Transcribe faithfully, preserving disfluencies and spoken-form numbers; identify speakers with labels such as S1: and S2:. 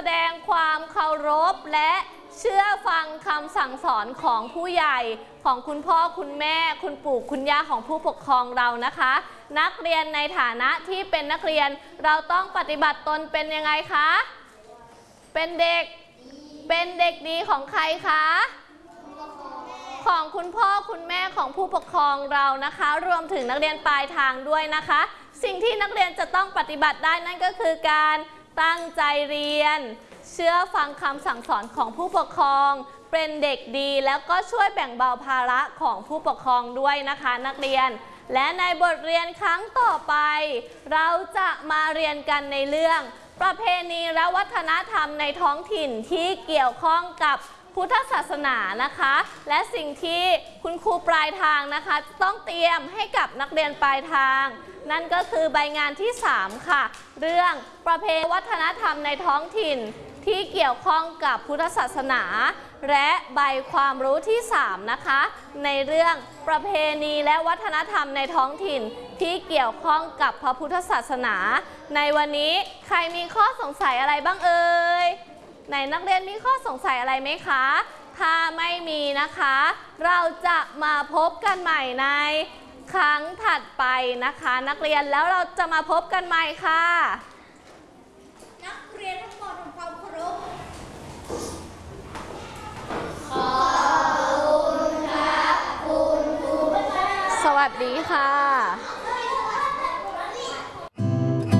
S1: ดงความเคารพและเชื่อฟังคำสั่งสอนของผู้ใหญ่ของคุณพ่อคุณแม่คุณปู่คุณย่าของผู้ปกครองเรานะคะนักเรียนในฐานะที่เป็นนักเรียนเราต้องปฏิบัติตนเป็นยังไงคะเป็นเด็กเป็นเด็กดีของใครคะของคุณพ่อคุณแม่ของผู้ปกครองเรานะคะรวมถึงนักเรียนปลายทางด้วยนะคะสิ่งที่นักเรียนจะต้องปฏิบัติได้นั่นก็คือการตั้งใจเรียนเชื่อฟังคำสั่งสอนของผู้ปกครองเป็นเด็กดีแล้วก็ช่วยแบ่งเบาภาระของผู้ปกครองด้วยนะคะนักเรียนและในบทเรียนครั้งต่อไปเราจะมาเรียนกันในเรื่องประเพณีและวัฒนธรรมในท้องถิ่นที่เกี่ยวข้องกับพุทธศาสนานะคะและสิ่งที่คุณครูปลายทางนะคะจะต้องเตรียมให้กับนักเรียนปลายทางนั่นก็คือใบงานที่สามค่ะเรื่องประเพณีวัฒนธรรมในท้องถิ่นที่เกี่ยวข้องกับพุทธศาสนาและใบความรู้ที่สามนะคะในเรื่องประเพณีและวัฒนธรรมในท้องถิ่นที่เกี่ยวข้องกับพระพุทธศาสนาในวันนี้ใครมีข้อสงสัยอะไรบ้างเอ่ยไหนนักเรียนมีข้อสงสัยอะไรไหมคะถ้าไม่มีนะคะเราจะมาพบกันใหม่ในครั้งถัดไปนะคะนักเรียนแล้วเราจะมาพบกันใหม่ค่ะ
S2: นักเรียนทั้งหมดทำความเคารพขอบคุณครับคุณครู
S1: สวัสดีค่ะ